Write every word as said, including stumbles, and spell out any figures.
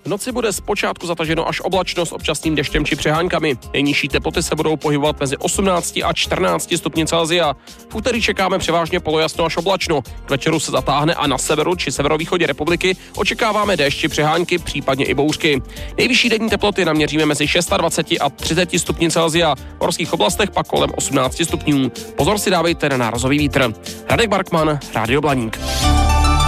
V noci bude zpočátku zataženo až oblačno s občasným deštěm či přeháňkami. Nejnižší teploty se budou pohybovat mezi osmnácti a čtrnácti stupni Celsia. V úterý čekáme převážně polojasno až oblačno. K večeru se zatáhne a na severu či severovýchodě republiky očekáváme déšť či přehánky, případně i bouřky. Nejvyšší denní teploty naměříme mezi dvaceti šesti a třiceti stupni Celsia. V horských oblastech pak kolem osmnácti stupňů. Pozor si dávejte na nárazový vítr. Radek Barkman, Rádio Blaník.